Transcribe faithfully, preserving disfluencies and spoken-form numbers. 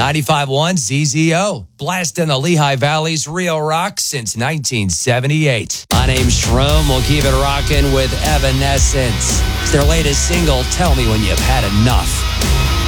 ninety-five point one Z Z O, blasting the Lehigh Valley's real rock since nineteen seventy-eight. My name's Shroom. We'll keep it rocking with Evanescence. It's their latest single, Tell Me When You've Had Enough.